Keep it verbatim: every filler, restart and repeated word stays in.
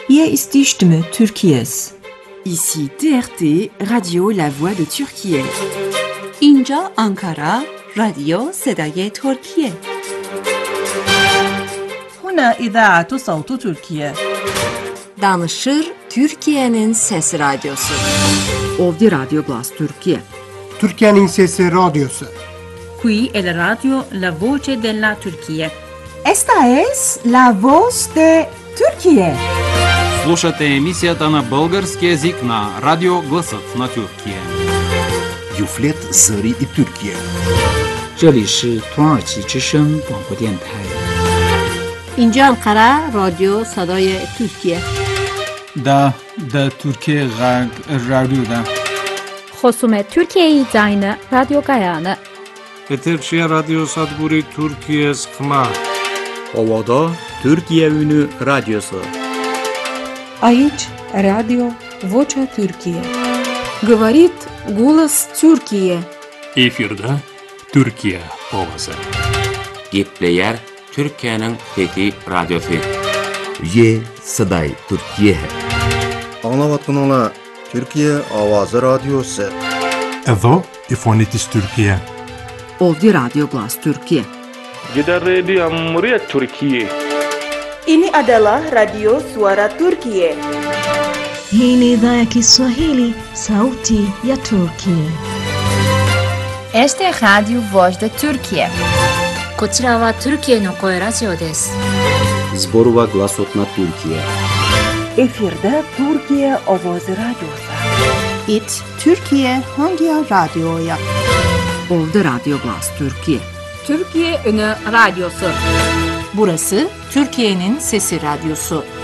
Hier ist die Stimme Türkiye's. Ici T R T, Radio La Voix de Türkiye. اینجا آنکارا، رادیو صدای ترکیه. هنا إذاعة صوت تركيا. Danışır Türkiye'nin Sesi Radyosu. Ovdje Radio Glas Türkiye. Türkiye'nin Sesi Radyosu. Qui è la radio La Voce della Turchia. Esta es La Voz de Türkiye. Слушате емисията на български език на Радио Гласът на Türkiye. Юфлет Зări и Türkiye. 这里是土耳其之声广播电台。 اینجا انقره رادیو صدای ترکیه. دا دا Türkiye رادیو دا. خصوم Türkiye زاین رادیو گایانه. Eterçiye Radyo Sadburi Türkiye Skma. Ovada Türkiye Ünü Radyosu. Aici Radio Vocea Türkiye. Говорит голос Türkiye. Efirde Türkiye Ovası. Gepleyer Türkiye'nin Fethi Radyosu. Ye Saday Türkiye. Anlavatınla Türkiye Avazı Radyosu. Evo İfonitis Türkiye. Ovdje Radio Glas Türkiye. Jeda Radio Muryat Türkiye. Ini adalah Radio Suara Turkiye. Hii ni idhaa ya Kiswahili, Sauti ya Turkiye. Este es Radio Voz de Turkiye. こちらはトルキエの声ラジオです。 Zborova Glasot na Türkiye. Efirde Türkiye Ovazı Radyosu. It Türkiye hangi radyoya? Ovdje Radio Glas Türkiye. Türkiye Ünü Radyosu. Burası Türkiye'nin Sesi Radyosu.